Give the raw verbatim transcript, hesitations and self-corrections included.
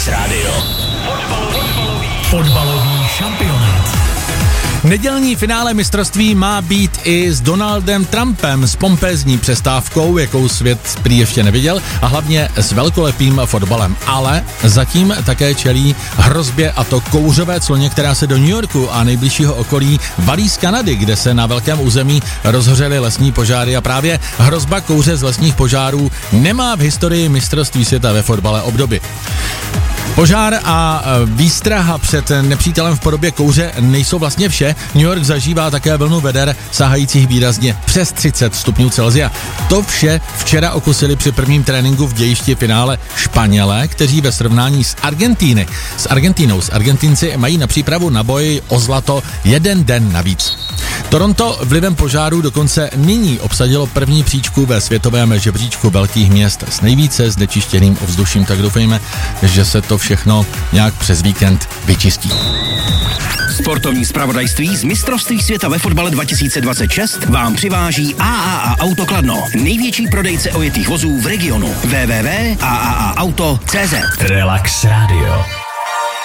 Radio. Fotbalový šampionát. Nedělní finále mistrovství má být i s Donaldem Trumpem, s pompézní přestávkou, jakou svět prý ještě neviděl, a hlavně s velkolepým fotbalem. Ale zatím také čelí hrozbě, a to kouřové cloně, která se do New Yorku a nejbližšího okolí valí z Kanady, kde se na velkém území rozhořely lesní požáry, a právě hrozba kouře z lesních požárů nemá v historii mistrovství světa ve fotbale obdoby. Požár a výstraha před nepřítelem v podobě kouře nejsou vlastně vše. New York zažívá také vlnu veder sahajících výrazně přes třicet stupňů Celsia. To vše včera okusili při prvním tréninku v dějišti finále Španělé, kteří ve srovnání s Argentíny, s Argentínou, s Argentinci mají na přípravu na boj o zlato jeden den navíc. Toronto vlivem požáru dokonce nyní obsadilo první příčku ve světovém žebříčku velkých měst s nejvíce znečištěným ovzduším, tak doufejme, že se to všechno nějak přes víkend vyčistí. Sportovní zpravodajství z mistrovství světa ve fotbale dva tisíce dvacet šest vám přiváží A A A Auto Kladno, největší prodejce ojetých vozů v regionu. w w w tečka a a a auto tečka cé zet. Relax Radio.